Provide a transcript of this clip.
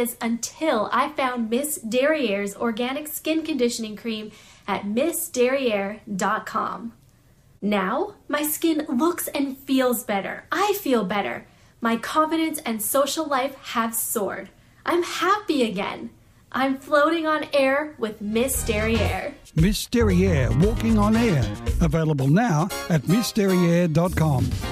this until I found Miss Derriere's organic skin conditioning cream at missderriere.com. Now, my skin looks and feels better. I feel better. My confidence and social life have soared. I'm happy again. I'm floating on air with Miss Derriere. Miss Derriere, walking on air. Available now at missderriere.com.